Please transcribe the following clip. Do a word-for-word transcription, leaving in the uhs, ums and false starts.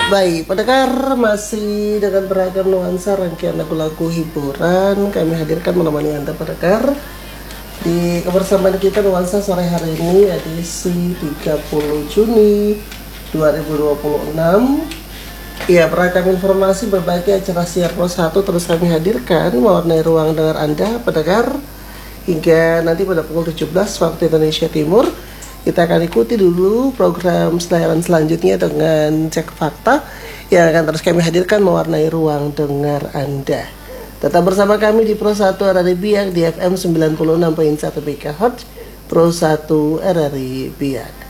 Baik, pendengar, masih dengan beragam nuansa rangkaian lagu-lagu hiburan kami hadirkan menemani Anda pendengar di kebersamaan kita nuansa sore hari ini edisi tiga puluh Juni dua ribu dua puluh enam. Ya, beragam informasi berbagai acara siar Pro satu terus kami hadirkan mewarnai ruang dengar Anda pendengar hingga nanti pada pukul tujuh belas waktu Indonesia Timur. Kita akan ikuti dulu program siaran selanjutnya dengan cek fakta yang akan terus kami hadirkan mewarnai ruang dengar Anda. Tetap bersama kami di Pro satu R R I Biak di F M sembilan puluh enam koma satu MHz Pro satu R R I Biak.